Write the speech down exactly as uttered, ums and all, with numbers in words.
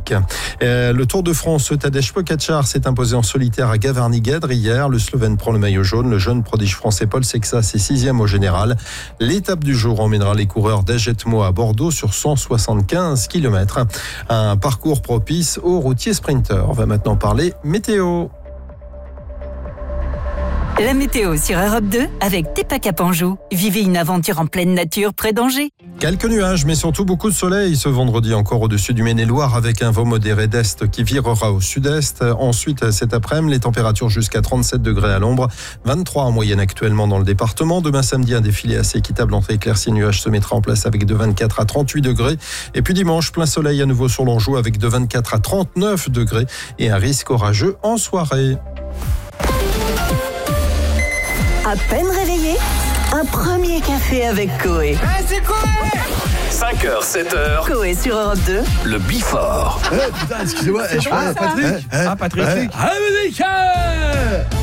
classique. Euh, le Tour de France, Tadej Pogačar s'est imposé en solitaire à Gavarnie-Guedre hier. Le Slovène prend le maillot jaune. Le jeune prodige français Paul Sexas est sixième au général. L'étape du jour emmènera les coureurs d'Ajetmo à Bordeaux sur cent soixante-quinze kilomètres. Un parcours propice aux routiers sprinteurs. On va maintenant parler météo. La météo sur Europe deux avec Tepa Cap Anjou. Vivez une aventure en pleine nature près d'Angers. Quelques nuages, mais surtout beaucoup de soleil ce vendredi encore au-dessus du Maine-et-Loire avec un vent modéré d'est qui virera au sud-est. Ensuite, cet après-midi, les températures jusqu'à trente-sept degrés à l'ombre, vingt-trois en moyenne actuellement dans le département. Demain samedi, un défilé assez équitable entre éclaircies et nuages se mettra en place avec de vingt-quatre à trente-huit degrés. Et puis dimanche, plein soleil à nouveau sur l'Anjou avec de vingt-quatre à trente-neuf degrés et un risque orageux en soirée. À peine réveillé, un premier café avec Coé. Ah, c'est Coé cinq heures, sept heures. Coé sur Europe deux. Le Before. Eh, putain, excusez-moi. Eh, je Ah, crois- Patrick. Eh, eh, Ah, Patrick. eh, Ah, Patrick.